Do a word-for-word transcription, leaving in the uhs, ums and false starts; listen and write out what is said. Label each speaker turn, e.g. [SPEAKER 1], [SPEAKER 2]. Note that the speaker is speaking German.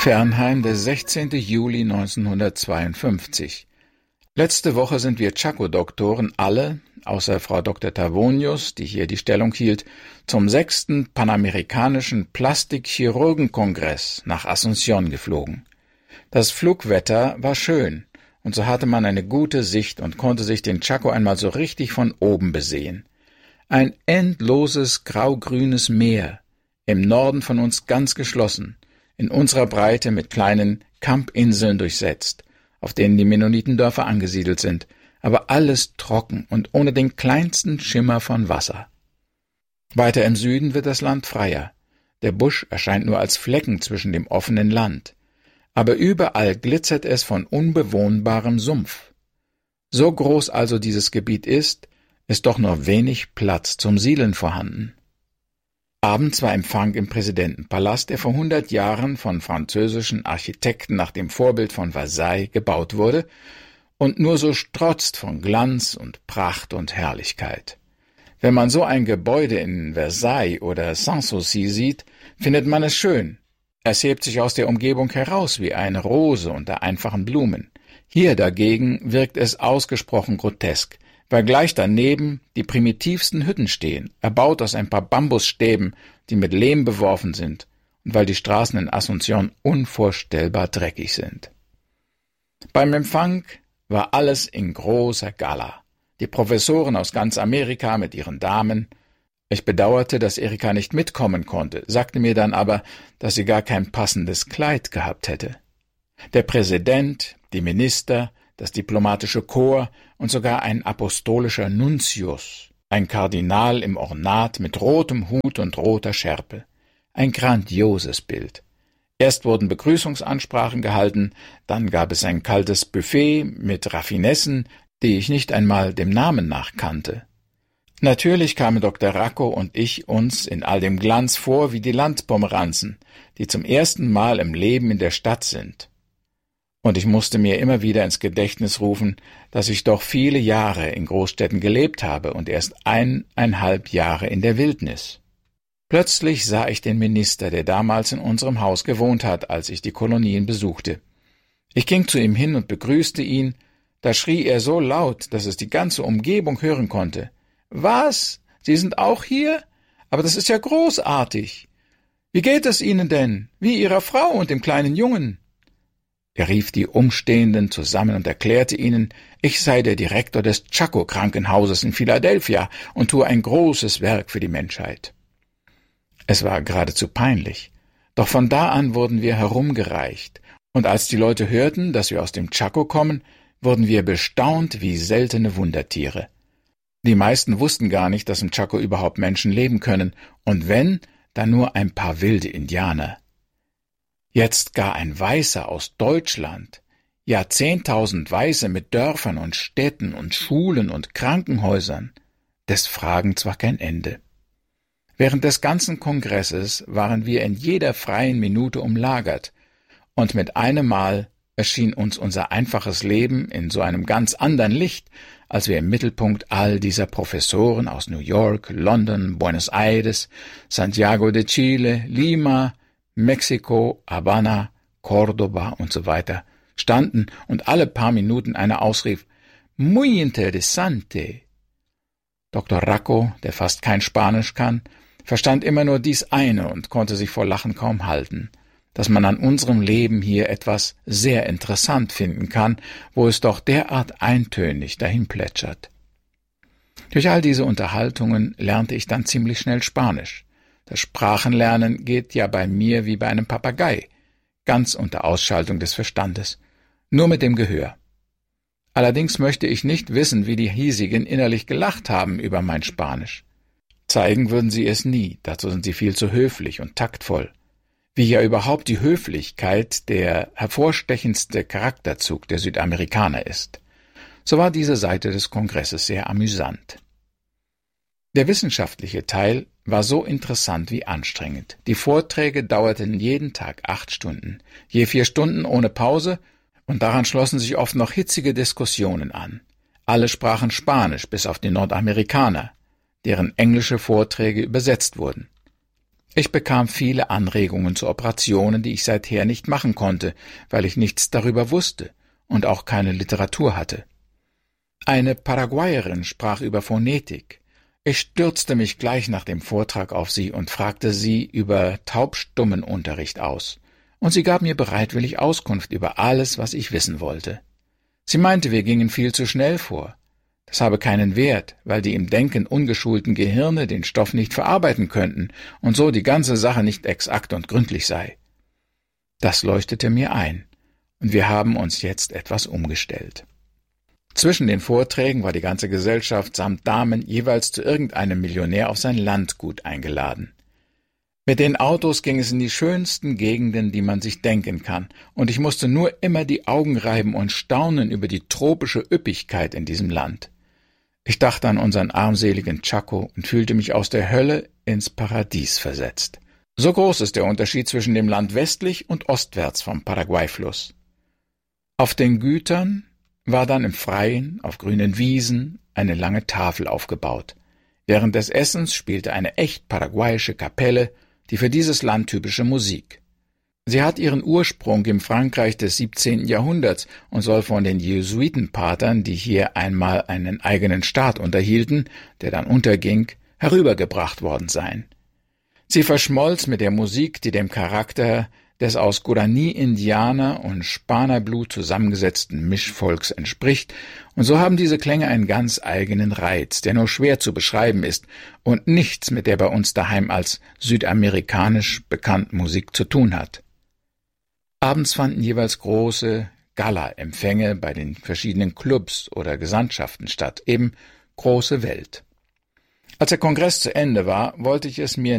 [SPEAKER 1] Fernheim, der sechzehnten Juli neunzehnhundertzweiundfünfzig. Letzte Woche sind wir Chaco-Doktoren alle, außer Frau Doktor Tavonius, die hier die Stellung hielt, zum sechsten Panamerikanischen Plastikchirurgenkongress nach Asunción geflogen. Das Flugwetter war schön, und so hatte man eine gute Sicht und konnte sich den Chaco einmal so richtig von oben besehen. Ein endloses grau-grünes Meer, im Norden von uns ganz geschlossen, in unserer Breite mit kleinen Campinseln durchsetzt, auf denen die Mennonitendörfer angesiedelt sind, aber alles trocken und ohne den kleinsten Schimmer von Wasser. Weiter im Süden wird das Land freier. Der Busch erscheint nur als Flecken zwischen dem offenen Land. Aber überall glitzert es von unbewohnbarem Sumpf. So groß also dieses Gebiet ist, ist doch nur wenig Platz zum Siedeln vorhanden. Abends war Empfang im Präsidentenpalast, der vor hundert Jahren von französischen Architekten nach dem Vorbild von Versailles gebaut wurde und nur so strotzt von Glanz und Pracht und Herrlichkeit. Wenn man so ein Gebäude in Versailles oder Sanssouci sieht, findet man es schön. Es hebt sich aus der Umgebung heraus wie eine Rose unter einfachen Blumen. Hier dagegen wirkt es ausgesprochen grotesk, weil gleich daneben die primitivsten Hütten stehen, erbaut aus ein paar Bambusstäben, die mit Lehm beworfen sind, und weil die Straßen in Asunción unvorstellbar dreckig sind. Beim Empfang war alles in großer Gala. Die Professoren aus ganz Amerika mit ihren Damen. Ich bedauerte, dass Erika nicht mitkommen konnte, sagte mir dann aber, dass sie gar kein passendes Kleid gehabt hätte. Der Präsident, die Minister, das diplomatische Korps und sogar ein apostolischer Nuntius, ein Kardinal im Ornat mit rotem Hut und roter Schärpe. Ein grandioses Bild. Erst wurden Begrüßungsansprachen gehalten, dann gab es ein kaltes Buffet mit Raffinessen, die ich nicht einmal dem Namen nach kannte. Natürlich kamen Doktor Racco und ich uns in all dem Glanz vor wie die Landpomeranzen, die zum ersten Mal im Leben in der Stadt sind. Und ich musste mir immer wieder ins Gedächtnis rufen, dass ich doch viele Jahre in Großstädten gelebt habe und erst eineinhalb Jahre in der Wildnis. Plötzlich sah ich den Minister, der damals in unserem Haus gewohnt hat, als ich die Kolonien besuchte. Ich ging zu ihm hin und begrüßte ihn, da schrie er so laut, dass es die ganze Umgebung hören konnte. »Was? Sie sind auch hier? Aber das ist ja großartig! Wie geht es Ihnen denn? Wie Ihrer Frau und dem kleinen Jungen?« Er rief die Umstehenden zusammen und erklärte ihnen, ich sei der Direktor des Chaco-Krankenhauses in Philadelphia und tue ein großes Werk für die Menschheit. Es war geradezu peinlich, doch von da an wurden wir herumgereicht, und als die Leute hörten, dass wir aus dem Chaco kommen, wurden wir bestaunt wie seltene Wundertiere. Die meisten wussten gar nicht, dass im Chaco überhaupt Menschen leben können, und wenn, dann nur ein paar wilde Indianer. Jetzt gar ein Weißer aus Deutschland, ja zehntausend Weiße mit Dörfern und Städten und Schulen und Krankenhäusern, des Fragen zwar kein Ende. Während des ganzen Kongresses waren wir in jeder freien Minute umlagert, und mit einem Mal erschien uns unser einfaches Leben in so einem ganz anderen Licht, als wir im Mittelpunkt all dieser Professoren aus New York, London, Buenos Aires, Santiago de Chile, Lima, Mexiko, Havanna, Cordoba und so weiter standen und alle paar Minuten einer ausrief, »Muy interesante!« Doktor Racco, der fast kein Spanisch kann, verstand immer nur dies eine und konnte sich vor Lachen kaum halten, dass man an unserem Leben hier etwas sehr interessant finden kann, wo es doch derart eintönig dahin plätschert. Durch all diese Unterhaltungen lernte ich dann ziemlich schnell Spanisch. Das Sprachenlernen geht ja bei mir wie bei einem Papagei, ganz unter Ausschaltung des Verstandes, nur mit dem Gehör. Allerdings möchte ich nicht wissen, wie die hiesigen innerlich gelacht haben über mein Spanisch. Zeigen würden sie es nie, dazu sind sie viel zu höflich und taktvoll. Wie ja überhaupt die Höflichkeit der hervorstechendste Charakterzug der Südamerikaner ist. So war diese Seite des Kongresses sehr amüsant. Der wissenschaftliche Teil war so interessant wie anstrengend. Die Vorträge dauerten jeden Tag acht Stunden, je vier Stunden ohne Pause, und daran schlossen sich oft noch hitzige Diskussionen an. Alle sprachen Spanisch, bis auf die Nordamerikaner, deren englische Vorträge übersetzt wurden. Ich bekam viele Anregungen zu Operationen, die ich seither nicht machen konnte, weil ich nichts darüber wusste und auch keine Literatur hatte. Eine Paraguayerin sprach über Phonetik. Ich stürzte mich gleich nach dem Vortrag auf sie und fragte sie über Taubstummenunterricht aus, und sie gab mir bereitwillig Auskunft über alles, was ich wissen wollte. Sie meinte, wir gingen viel zu schnell vor. Das habe keinen Wert, weil die im Denken ungeschulten Gehirne den Stoff nicht verarbeiten könnten und so die ganze Sache nicht exakt und gründlich sei. Das leuchtete mir ein, und wir haben uns jetzt etwas umgestellt. Zwischen den Vorträgen war die ganze Gesellschaft samt Damen jeweils zu irgendeinem Millionär auf sein Landgut eingeladen. Mit den Autos ging es in die schönsten Gegenden, die man sich denken kann, und ich musste nur immer die Augen reiben und staunen über die tropische Üppigkeit in diesem Land. Ich dachte an unseren armseligen Chaco und fühlte mich aus der Hölle ins Paradies versetzt. So groß ist der Unterschied zwischen dem Land westlich und ostwärts vom Paraguay-Fluss. Auf den Gütern war dann im Freien, auf grünen Wiesen, eine lange Tafel aufgebaut. Während des Essens spielte eine echt paraguayische Kapelle die für dieses Land typische Musik. Sie hat ihren Ursprung im Frankreich des siebzehnten Jahrhunderts und soll von den Jesuitenpatern, die hier einmal einen eigenen Staat unterhielten, der dann unterging, herübergebracht worden sein. Sie verschmolz mit der Musik, die dem Charakter des aus Guarani-Indianer und Spanerblut zusammengesetzten Mischvolks entspricht, und so haben diese Klänge einen ganz eigenen Reiz, der nur schwer zu beschreiben ist und nichts mit der bei uns daheim als südamerikanisch bekannten Musik zu tun hat. Abends fanden jeweils große Gala-Empfänge bei den verschiedenen Clubs oder Gesandtschaften statt, eben große Welt. Als der Kongress zu Ende war, wollte ich es mir